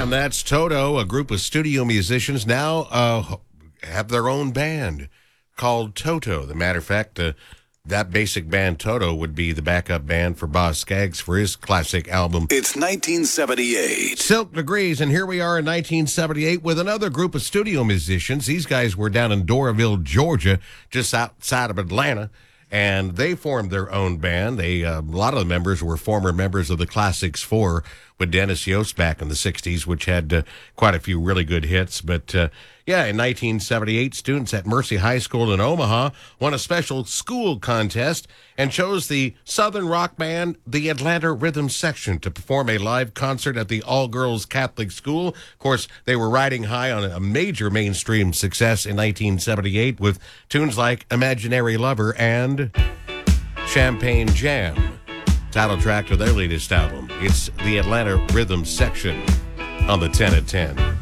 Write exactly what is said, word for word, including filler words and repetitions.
And that's Toto, a group of studio musicians now uh, have their own band called Toto. As a matter of fact, uh, that basic band, Toto, would be the backup band for Boz Scaggs for his classic album. It's nineteen seventy-eight. Silk Degrees, and here we are in nineteen seventy-eight with another group of studio musicians. These guys were down in Doraville, Georgia, just outside of Atlanta, and they formed their own band. They uh, a lot of the members were former members of the Classics Four with Dennis Yost back in the sixties, which had uh, quite a few really good hits. But, uh, yeah, in nineteen seventy-eight, students at Mercy High School in Omaha won a special school contest and chose the Southern rock band, the Atlanta Rhythm Section, to perform a live concert at the all-girls Catholic school. Of course, they were riding high on a major mainstream success in nineteen seventy-eight with tunes like Imaginary Lover and Champagne Jam, title track to their latest album. It's the Atlanta Rhythm Section on the ten at ten.